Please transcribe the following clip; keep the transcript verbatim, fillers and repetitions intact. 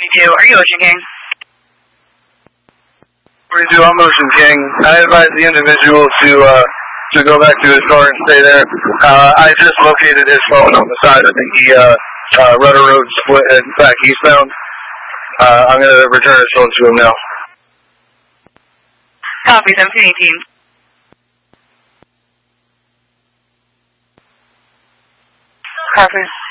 forty-two, are you Ocean King? forty-two, I'm Ocean King. I advise the individual to uh, to go back to his car and stay there. Uh, I just located his phone on the side of the uh, uh, Rudder Road split and back eastbound. Uh, I'm going to return his phone to him now. Copy, seventeen eighteen. Copy.